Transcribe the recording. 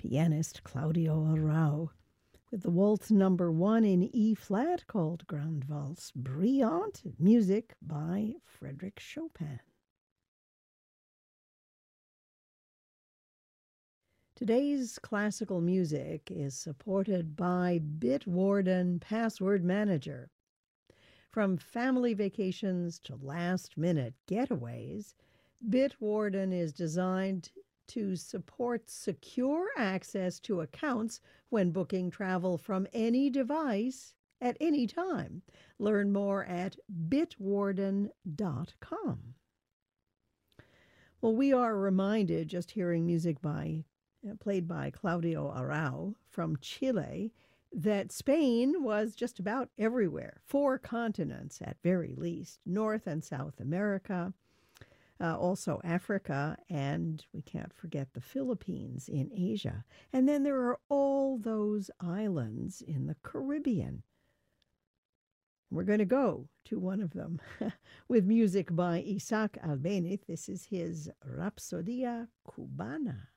pianist Claudio Arrau, with the Waltz number 1 in E-flat called Grande Valse Brillante, music by Frédéric Chopin. Today's classical music is supported by Bitwarden Password Manager. From family vacations to last-minute getaways, Bitwarden is designed to support secure access to accounts when booking travel from any device at any time. Learn more at bitwarden.com. Well, we are reminded, just hearing music played by Claudio Arrau from Chile, that Spain was just about everywhere, 4 continents at very least, North and South America, also Africa, and we can't forget the Philippines in Asia. And then there are all those islands in the Caribbean. We're going to go to one of them with music by Isaac Albéniz. This is his Rapsodia Cubana.